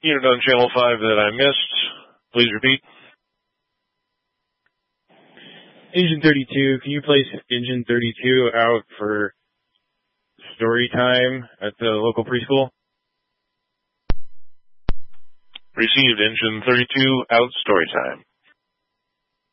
Unit on Channel 5 that I missed. Please repeat. Engine 32, can you place Engine 32 out for story time at the local preschool? Received. Engine 32 out story time.